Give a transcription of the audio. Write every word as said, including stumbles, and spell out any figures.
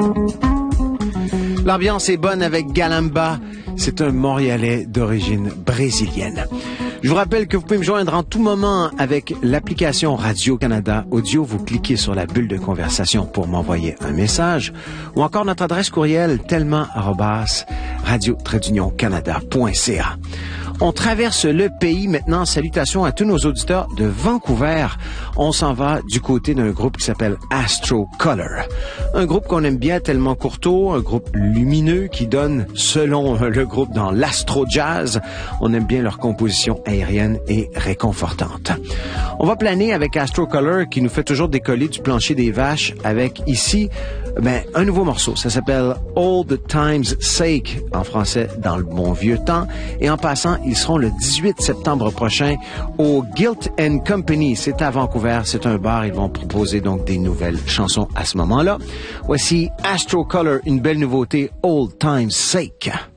L'ambiance est bonne avec Galamba. C'est un Montréalais d'origine brésilienne. Je vous rappelle que vous pouvez me joindre en tout moment avec l'application Radio-Canada Audio. Vous cliquez sur la bulle de conversation pour m'envoyer un message ou encore notre adresse courriel tellement arobase radio tiret union canada point c a. On traverse le pays maintenant. Salutations à tous nos auditeurs de Vancouver. On s'en va du côté d'un groupe qui s'appelle Astro Color. Un groupe qu'on aime bien tellement courtois, un groupe lumineux qui donne, selon le groupe, dans l'astro jazz. On aime bien leur composition aérienne et réconfortante. On va planer avec Astro Color qui nous fait toujours décoller du plancher des vaches avec ici ben, un nouveau morceau. Ça s'appelle Old Time's Sake, en français dans le bon vieux temps. Et en passant, ils seront le dix-huit septembre prochain au Guilt and Company. C'est à Vancouver, c'est un bar. Ils vont proposer donc des nouvelles chansons à ce moment-là. Voici Astro Color, une belle nouveauté, Old Time's Sake.